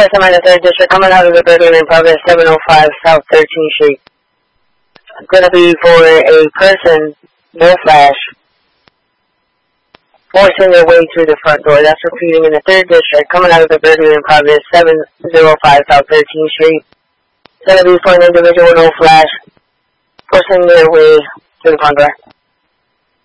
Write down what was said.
course, I'm in the 3rd District, coming out of the burglary in progress, 705 South 13th Street. It's going to be for a person, no flash, forcing their way through the front door. That's repeating in the 3rd District, coming out of the burglary in progress, 705 South 13th Street. It's going to be for an individual, no flash, forcing their way through the front door.